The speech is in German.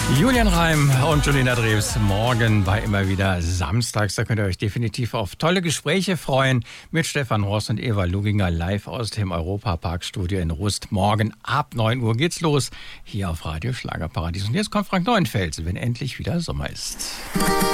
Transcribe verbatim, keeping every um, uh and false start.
Julian Reim und Julina Drews morgen bei immer wieder samstags. Da könnt ihr euch definitiv auf tolle Gespräche freuen mit Stefan Ross und Eva Luginger live aus dem Europapark-Studio in Rust. Morgen ab neun Uhr geht's los hier auf Radio Schlagerparadies. Und jetzt kommt Frank Neuenfels, wenn endlich wieder Sommer ist.